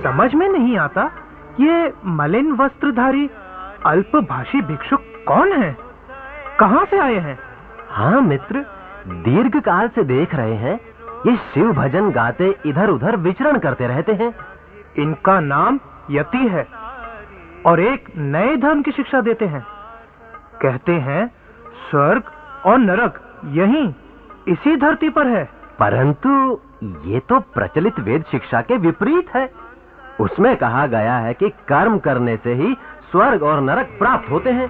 समझ में नहीं आता, ये मलिन वस्त्रधारी अल्पभाषी भिक्षुक कौन है? कहां से आए हैं? हाँ मित्र, दीर्घ काल से देख रहे हैं। ये शिव भजन गाते इधर उधर विचरण करते रहते हैं। इनका नाम यति है और एक नए धर्म की शिक्षा देते हैं। कहते हैं स्वर्ग और नरक यहीं इसी धरती पर है। परंतु ये तो प्रचलित वेद शिक्षा के विपरीत है। उसमें कहा गया है कि कर्म करने से ही स्वर्ग और नरक प्राप्त होते हैं।